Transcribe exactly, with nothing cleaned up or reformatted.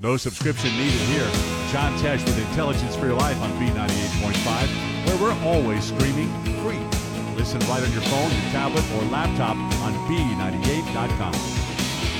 No subscription needed here. John Tesh with Intelligence for Your Life on B ninety-eight point five, where we're always streaming free. Listen right on your phone, your tablet, or laptop on B ninety-eight dot com.